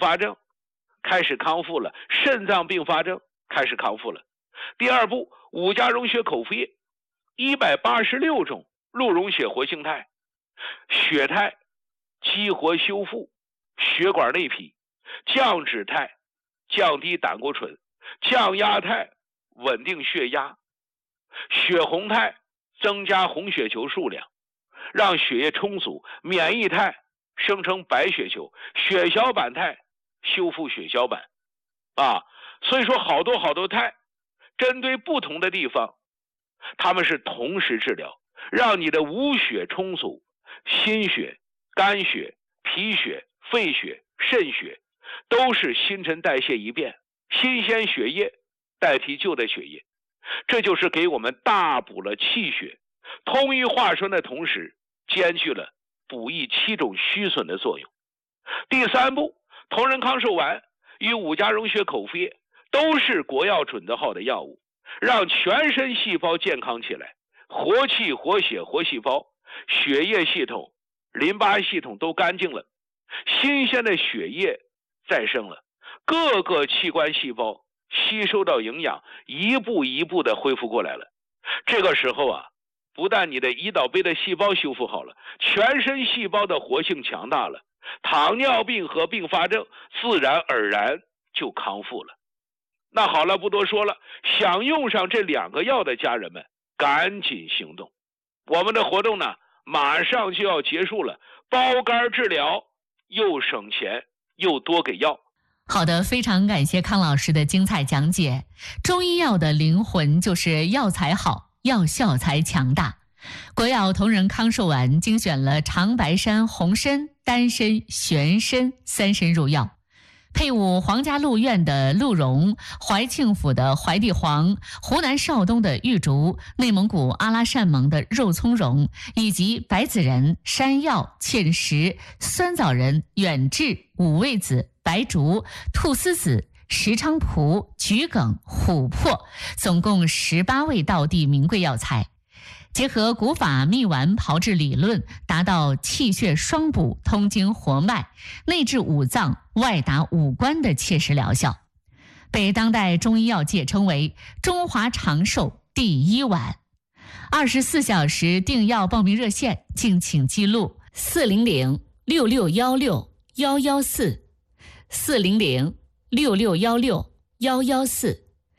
发症开始康复了，肾脏并发症开始康复了。第二步，五加溶血口服液186种鹿溶血活性肽，血肽激活修复血管内皮，降脂肽降低胆固醇，降压肽稳定血压，血红肽增加红血球数量，让血液充足，免疫肽生成白血球，血小板肽修复血小板所以说好多肽针对不同的地方，他们是同时治疗，让你的无血充足，心血、肝血、脾血、肺血、肾血都是新陈代谢一遍，新鲜血液代替旧的血液，这就是给我们大补了气血，通益化生的同时兼具了补益7种虚损的作用。第三步，同仁康寿丸与五加溶血口服液都是国药准字号的药物，让全身细胞健康起来，活气活血活细胞，血液系统淋巴系统都干净了，新鲜的血液再生了，各个器官细胞吸收到营养，一步一步的恢复过来了。这个时候不但你的胰岛杯的细胞修复好了，全身细胞的活性强大了，糖尿病和并发症自然而然就康复了。那好了，不多说了，想用上这2个药的家人们赶紧行动，我们的活动呢马上就要结束了，包干治疗又省钱又多给药。 好的，非常感谢康老师的精彩讲解。中医药的灵魂就是药材好，药效才强大。国药同仁康寿丸精选了长白山、红参、丹参、玄参3参入药，配伍皇家鹿苑的鹿茸、怀庆府的怀地黄、湖南邵东的玉竹、内蒙古阿拉善盟的肉苁蓉，以及白子仁、山药、芡实、酸枣仁、远志、五味子、白术、菟丝子、石菖蒲、桔梗、琥珀，总共18味道地名贵药材，结合古法秘丸炮制理论，达到气血双补、通经活脉、内治五脏、外达五官的切实疗效，被当代中医药界称为中华长寿第1丸。24小时订药报名热线，敬请记录400-6616-114 400-6616-114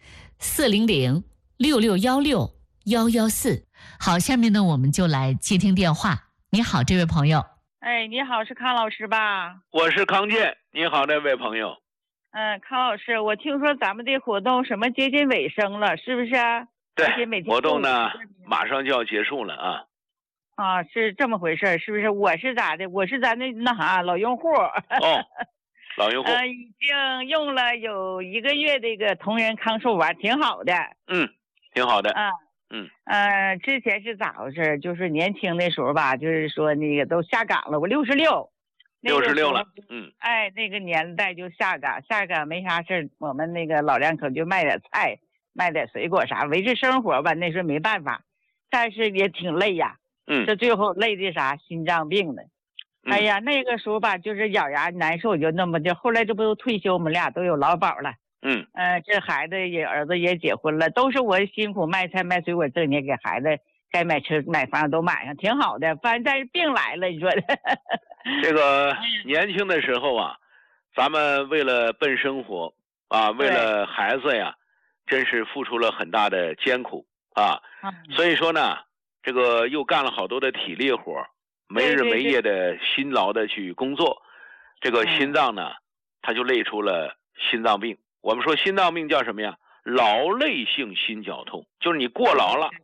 400-6616-114。好，下面呢我们就来接听电话。你好，这位朋友。 哎，你好，是康老师吧？ 我是康健，你好，那位朋友。 康老师，我听说咱们的活动什么接近尾声了，是不是？ 对，活动呢马上就要结束了是这么回事，是不是？我是咋的？我是咱的老用户。 老用户。 已经用了有1个月这个同仁康寿丸，挺好的。 挺好的。 之前是咋回事？就是年轻的时候吧，就是说那个都下岗了，我66 了。 那个年代就下岗没啥事，我们那个老两口就卖点菜，卖点水果啥，维持生活吧。那时候没办法，但是也挺累呀。这最后累的啥？心脏病的。哎呀，那个时候吧，就是咬牙难受，就那么的。后来这不都退休，我们俩都有劳保了。这孩子也儿子也结婚了，都是我辛苦卖菜卖水果挣钱，给孩子该买车买房都买上，挺好的。反正但是病来了，你说的。 这个年轻的时候咱们为了奔生活为了孩子呀，真是付出了很大的艰苦所以说呢，这个又干了好多的体力活，没日没夜的辛劳的去工作，这个心脏呢，它就累出了心脏病。我们说心脏病叫什么呀？劳累性心绞痛，就是你过劳了，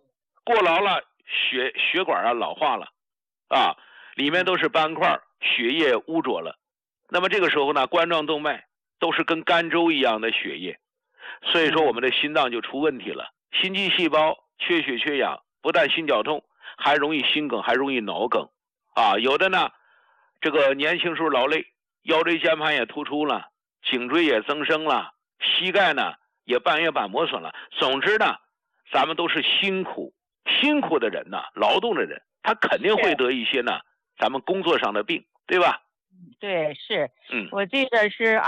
血管老化了里面都是斑块，血液污浊了。那么这个时候呢，冠状动脉都是跟甘粥一样的血液，所以说我们的心脏就出问题了。心肌细胞缺血缺氧，不但心绞痛，还容易心梗，还容易脑梗有的呢，这个年轻时候劳累，腰椎间盘也突出了，颈椎也增生了，膝盖呢也半月板磨损了。总之呢，咱们都是辛苦的人劳动的人，他肯定会得一些呢咱们工作上的病，对吧？ 对，是。我记得是